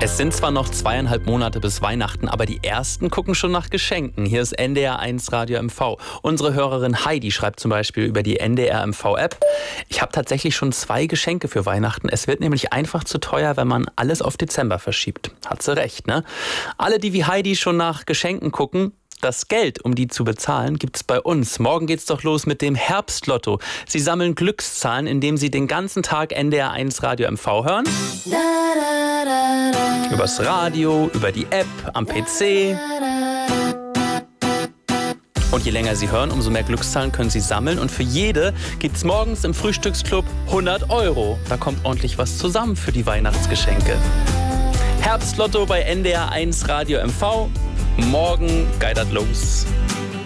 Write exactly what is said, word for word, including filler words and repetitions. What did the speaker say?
Es sind zwar noch zweieinhalb Monate bis Weihnachten, aber die Ersten gucken schon nach Geschenken. Hier ist N D R eins Radio M V. Unsere Hörerin Heidi schreibt zum Beispiel über die N D R M V-App: Ich habe tatsächlich schon zwei Geschenke für Weihnachten. Es wird nämlich einfach zu teuer, wenn man alles auf Dezember verschiebt. Hat sie recht, ne? Alle, die wie Heidi schon nach Geschenken gucken, das Geld, um die zu bezahlen, gibt's bei uns. Morgen geht's doch los mit dem Herbstlotto. Sie sammeln Glückszahlen, indem Sie den ganzen Tag N D R eins Radio M V hören. Übers Radio, über die App, am P C. Und je länger Sie hören, umso mehr Glückszahlen können Sie sammeln. Und für jede gibt's morgens im Frühstücksclub hundert Euro. Da kommt ordentlich was zusammen für die Weihnachtsgeschenke. Herbstlotto bei N D R eins Radio M V. Morgen geidert los.